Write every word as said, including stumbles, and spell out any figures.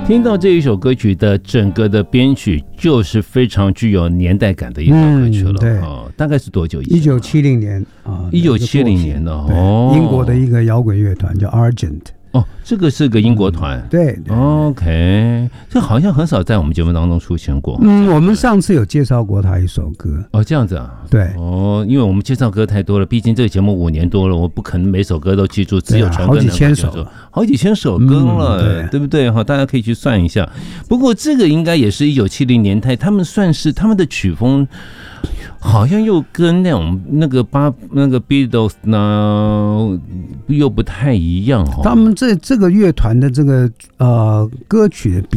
听到这一首歌曲的整个的编曲，就是非常具有年代感的一首歌曲了。嗯、 对、 哦，大概是多久以前？ 一九七零年啊， 一九七零年的哦， 英国的一个摇滚乐团叫 Argent。 哦，这个是个英国团、嗯， 对, 对 ，OK， 这好像很少在我们节目当中出现过。 嗯，我们上次有介绍过他一首歌。 哦，这样子啊。 对， 哦，因为我们介绍歌太多了，毕竟这个节目五年多了，我不可能每首歌都记住，只有陈根能够记住、啊、好几千首，好几千首歌了，嗯、对, 对不对？哈，大家可以去算一下。不过这个应该也是一九七零年代，他们算是他们的曲风。好像又跟那种那个巴那个 Beatles 呢又不太一样哦。 他们这这个乐团的这个呃歌曲的